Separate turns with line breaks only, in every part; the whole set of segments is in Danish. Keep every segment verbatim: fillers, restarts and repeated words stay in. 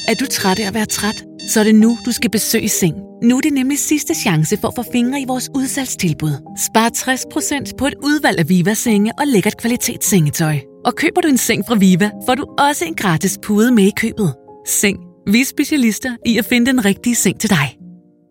Er du træt af at være træt? Så er det nu, du skal besøge Seng. Nu er det nemlig sidste chance for at få fingre i vores udsalgstilbud. Spar tres procent på et udvalg af Viva-senge og lækkert kvalitetssengetøj. Og køber du en seng fra Viva, får du også en gratis pude med i købet. Seng. Vi er specialister i at finde den rigtige seng til dig.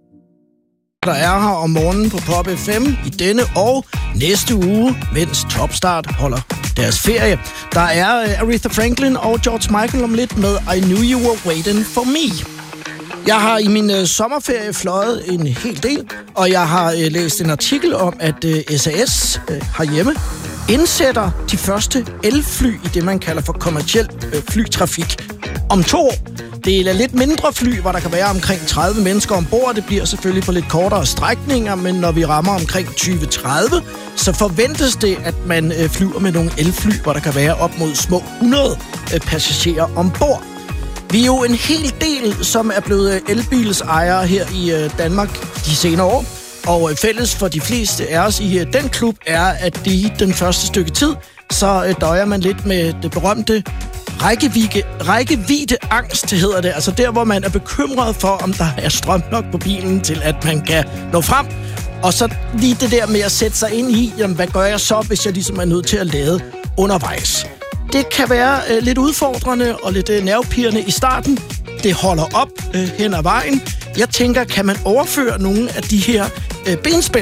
Der er her om morgenen på Pop F M i denne og næste uge, mens Topstart holder deres ferie. Der er uh, Aretha Franklin og George Michael om lidt med I Knew You Were Waiting For Me. Jeg har i min uh, sommerferie fløjet en hel del, og jeg har uh, læst en artikel om, at uh, S A S uh, herhjemme indsætter de første elfly i det, man kalder for kommerciel uh, flytrafik om to år. Det er lidt mindre fly, hvor der kan være omkring tredive mennesker ombord. Det bliver selvfølgelig på lidt kortere strækninger, men når vi rammer omkring tyve tredive, så forventes det, at man øh, flyver med nogle elfly, hvor der kan være op mod små hundrede øh, passagerer ombord. Vi er jo en hel del, som er blevet elbilsejere her i øh, Danmark de senere år. Og øh, fælles for de fleste af os i øh, den klub er, at det i den første stykke tid, så øh, døjer man lidt med det berømte Rækkevidde, rækkeviddeangst hedder det. Altså der, hvor man er bekymret for, om der er strøm nok på bilen til, at man kan nå frem. Og så lige det der med at sætte sig ind i, jamen, hvad gør jeg så, hvis jeg ligesom er nødt til at lade undervejs. Det kan være øh, lidt udfordrende og lidt øh, nervepirrende i starten. Det holder op øh, hen ad vejen. Jeg tænker, kan man overføre nogle af de her øh, benspænd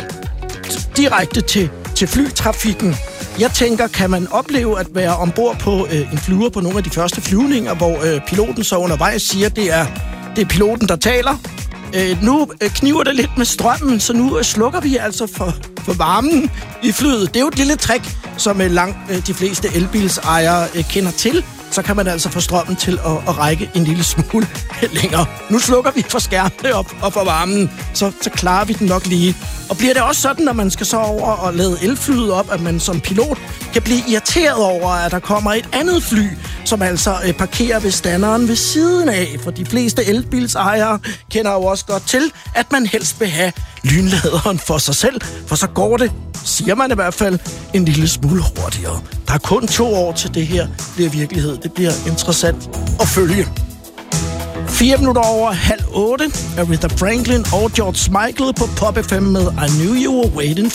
direkte til, til flytrafikken? Jeg tænker, kan man opleve at være ombord på øh, en flyver på nogle af de første flyvninger, hvor øh, piloten så undervejs siger, at det er, det er piloten, der taler. Øh, nu øh, kniver det lidt med strømmen, så nu øh, slukker vi altså for, for varmen i flyet. Det er jo et lille trick, som øh, langt øh, de fleste elbilsejere øh, kender til. Så kan man altså få strømmen til at, at række en lille smule længere. Nu slukker vi for skærmene op og for varmen, så, så klarer vi den nok lige. Og bliver det også sådan, når man skal så over og lade elflyet op, at man som pilot kan blive irriteret over, at der kommer et andet fly, som altså øh, parkerer ved standeren ved siden af. For de fleste elbilsejere kender jo også godt til, at man helst vil have lynladeren for sig selv, for så går det, siger man i hvert fald, en lille smule hurtigere. Der er kun to år til det her bliver virkelighed. Det bliver interessant at følge. Fire minutter over halv otte. Aretha Franklin og George Michael på Pop F M med I Knew You Were Waiting For